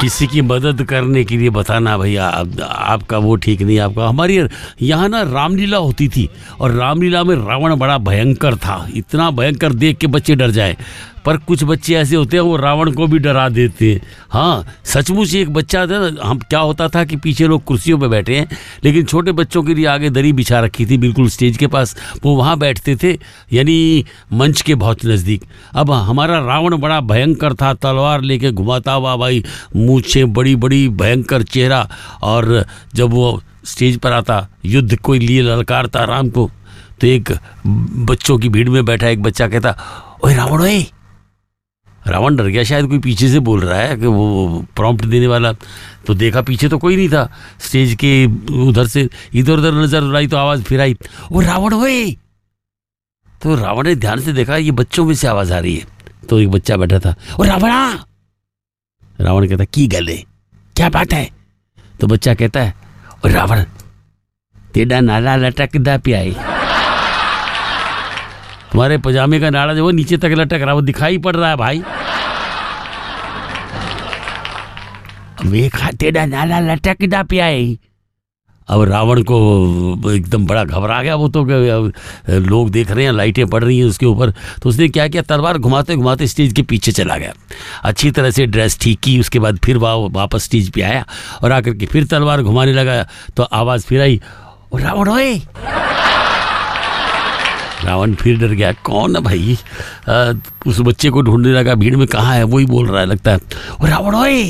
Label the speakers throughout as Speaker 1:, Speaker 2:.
Speaker 1: किसी की मदद करने के लिए बताना भैया आपका वो ठीक नहीं। आपका हमारी यहाँ ना रामलीला होती थी और रामलीला में रावण बड़ा भयंकर था, इतना भयंकर देख के बच्चे डर जाए। पर कुछ बच्चे ऐसे होते हैं वो रावण को भी डरा देते हैं। हाँ सचमुच एक बच्चा था ना, हम क्या होता था कि पीछे लोग कुर्सियों पे बैठे हैं लेकिन छोटे बच्चों के लिए आगे दरी बिछा रखी थी बिल्कुल स्टेज के पास, वो वहाँ बैठते थे यानी मंच के बहुत नज़दीक। अब हमारा रावण बड़ा भयंकर था, तलवार लेके घुमाता हुआ भाई, मूंछें बड़ी बड़ी, भयंकर चेहरा, और जब वो स्टेज पर आता युद्ध कोई लिए ललकारता राम को, तो एक बच्चों की भीड़ में बैठा एक बच्चा कहता, ओए रावण ओए। रावण डर गया, शायद कोई पीछे से बोल रहा है कि वो प्रॉम्प्ट देने वाला, तो देखा पीछे तो कोई नहीं था, स्टेज के उधर से इधर उधर नजर उड़ाई तो आवाज़ फिर आई, ओ रावण ओए। तो रावण ने ध्यान से देखा ये बच्चों में से आवाज़ आ रही है, तो एक बच्चा बैठा था, ओ रावणा। रावण कहता की गल है, क्या बात है? तो बच्चा कहता है, ओ रावण तेरा नाला लटकदा पिया है, तुम्हारे पजामे का नाड़ा जो वो नीचे तक लटक रहा, वो दिखाई पड़ रहा है भाई। देखा तेरा नाला लटकदा पिया है। अब रावण को एकदम बड़ा घबरा गया, वो तो लोग देख रहे हैं, लाइटें पड़ रही हैं उसके ऊपर, तो उसने क्या किया, तलवार घुमाते घुमाते स्टेज के पीछे चला गया, अच्छी तरह से ड्रेस ठीक की, उसके बाद फिर वापस स्टेज पे आया और आकर के फिर तलवार घुमाने लगा, तो आवाज़ फिर आई, ओ रावण ओए। रावण फिर डर गया, कौन है भाई? उस बच्चे को ढूंढने लगा भीड़ में, कहाँ है, वही बोल रहा है लगता है, ओ रावण ओए।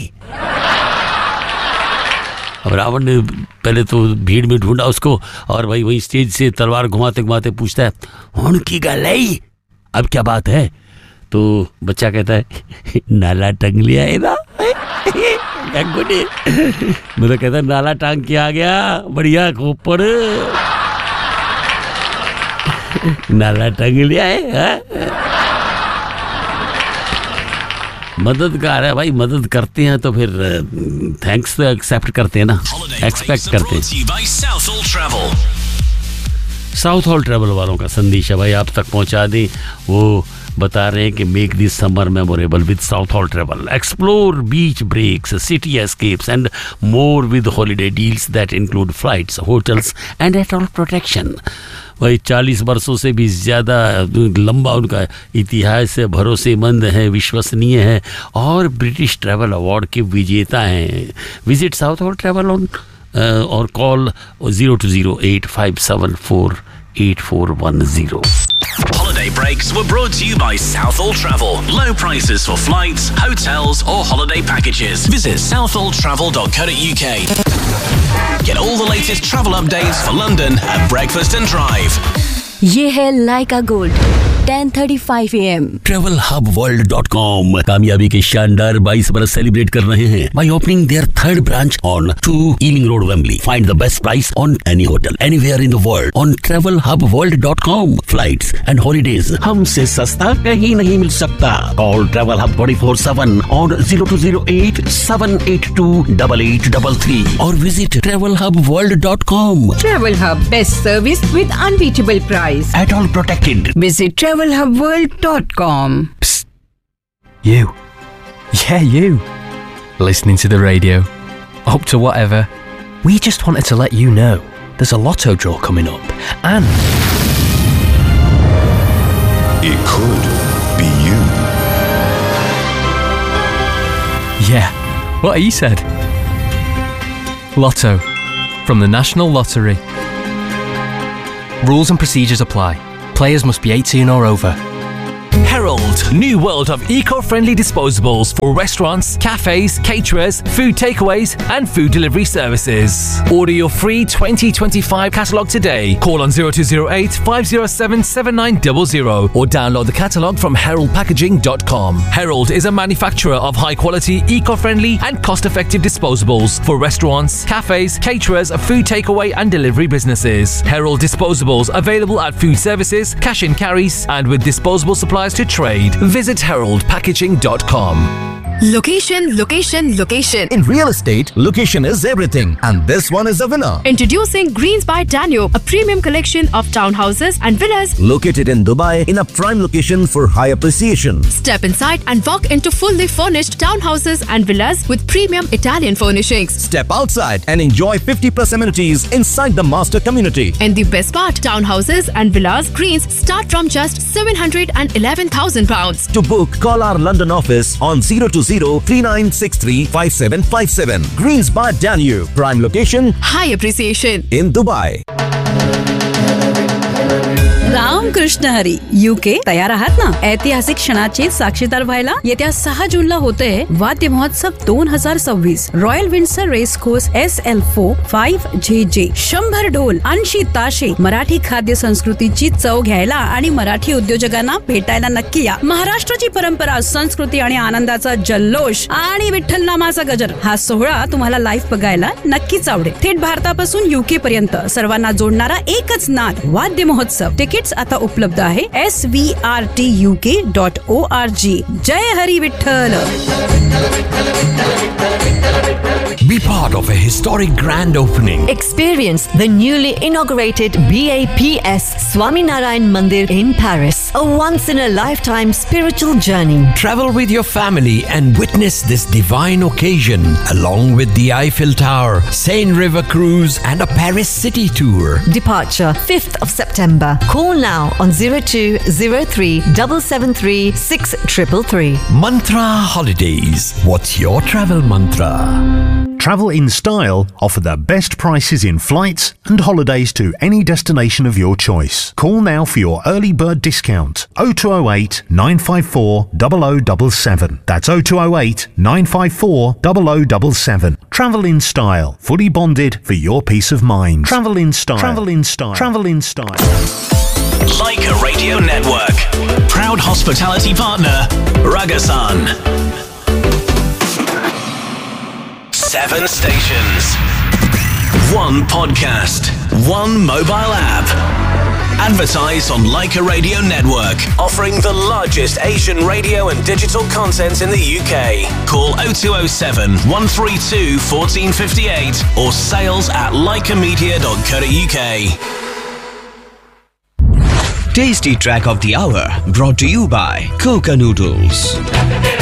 Speaker 1: अब रावण ने पहले तो भीड़ में ढूंढा उसको, और भाई वही स्टेज से तलवार घुमाते घुमाते पूछता है, उनकी गल है, अब क्या बात है? तो बच्चा कहता है, नाला टंग लिया है ना। मतलब कहता है नाला टांग के आ गया, बढ़िया खोपड़, नाला टंग लिया है। मददगार है भाई, मदद करते हैं तो फिर थैंक्स तो एक्सेप्ट करते हैं ना, एक्सपेक्ट करते हैं। साउथ हॉल ट्रैवल वालों का संदेश है भाई, आप तक पहुंचा दें। वो बता रहे हैं कि make this summer memorable with south hall travel, explore beach breaks, city escapes and more with holiday deals that include flights, hotels and atoll protection. वही 40 वर्षों से भी ज़्यादा लंबा उनका इतिहास है, भरोसेमंद है, विश्वसनीय है और ब्रिटिश ट्रैवल अवार्ड के विजेता हैं। Visit south hall travel on और call 0208574810।
Speaker 2: Holiday breaks were brought to you by Southall Travel. Low prices for flights, hotels or holiday packages. Visit southalltravel.co.uk. Get all the latest travel updates for London at breakfast and drive.
Speaker 3: ये है लाइका gold 10:35 AM।
Speaker 1: travelhubworld.com कामयाबी के शानदार 22 बरस celebrate कर रहे हैं by opening their third branch on 2 Ealing Road, Wembley. Find the best price on any hotel anywhere in the world on travelhubworld.com. Flights and holidays हमसे सस्ता कहीं नहीं मिल सकता। Call Travel Hub 24/7 on 0208-782-8833 or visit travelhubworld.com.
Speaker 4: Travel Hub, best service with unbeatable price.
Speaker 1: At all protected.
Speaker 4: Visit travelhubworld.com.
Speaker 5: Psst. You. Yeah, you. Listening to the radio. Up to whatever. We just wanted to let you know there's a lotto draw coming up and
Speaker 6: it could be you.
Speaker 5: Yeah, what he said. Lotto from the National Lottery. Rules and procedures apply. Players must be 18 or over.
Speaker 7: Herald, new world of eco-friendly disposables for restaurants, cafes, caterers, food takeaways and food delivery services. Order your free 2025 catalogue today. Call on 0208 507 7900 or download the catalogue from heraldpackaging.com. Herald is a manufacturer of high-quality, eco-friendly and cost-effective disposables for restaurants, cafes, caterers, food takeaway and delivery businesses. Herald disposables available at food services, cash and carries and with disposable supplies to trade. Visit heraldpackaging.com.
Speaker 8: Location, location, location.
Speaker 9: In real estate, location is everything, and this one is a winner.
Speaker 8: Introducing Greens by Danube, a premium collection of townhouses and villas
Speaker 9: Located in Dubai in a prime location for high appreciation.
Speaker 8: Step inside and walk into fully furnished townhouses and villas with premium Italian furnishings.
Speaker 9: Step outside and enjoy 50+ amenities inside the master community.
Speaker 8: And the best part, townhouses and villas Greens start from just £711,000.
Speaker 9: To book, call our London office on 020-3963-5757. Greens by Danube, prime location,
Speaker 8: High appreciation.
Speaker 9: in Dubai.
Speaker 10: Ramakrishna Hari UK तयार आहात ना? ऐतिहासिक क्षणाचे साक्षीदार व्हायला येत्या 6 जूनला होतंय वाद्य महोत्सव 2026. Royal Windsor race course SL4 5JJ. 100 ढोल, 80 ताशे. मराठी खाद्य संस्कृतीची चव घ्यायला आणि मराठी उद्योजकांना भेटायला नक्की या. महाराष्ट्राची परंपरा, संस्कृती आणि आनंदाचा जल्लोष आणि विठ्ठल नामाचा गजर हा सोहळा तुम्हाला लाईव्ह बघायला नक्कीच आवडेल. थेट भारतापासून UK पर्यंत सर्वांना जोडणारा एकच नाद वाद्य महोत्सव. तिकीट्स आता उपलब्ध आहे SVRTUK.org. जय Hari Vitthal.
Speaker 7: Be part of a historic grand opening.
Speaker 3: Experience the newly inaugurated BAPS Swaminarayan Mandir in Paris. A once-in-a-lifetime spiritual journey.
Speaker 7: Travel with your family and witness this divine occasion along with the Eiffel Tower, Seine River Cruise and a Paris city tour.
Speaker 3: Departure 5th of September. Call now on 0203 773 6333.
Speaker 7: Mantra Holidays. What's your travel mantra?
Speaker 11: Travel in Style offer the best prices in flights and holidays to any destination of your choice. Call now for your early bird discount. 0208 954 0077. That's 0208 954 0077. Travel in Style. Fully bonded for your peace of mind. Travel in Style. Travel in Style. Travel in Style.
Speaker 2: Leica Radio Network. Proud hospitality partner, Ragasan. 7 stations. 1 podcast. 1 mobile app. Advertise on Leica Radio Network, offering the largest Asian radio and digital content in the UK. Call 0207 132 1458 or sales@leicamedia.co.uk.
Speaker 12: Tasty Track of the Hour, brought to you by Coca Noodles.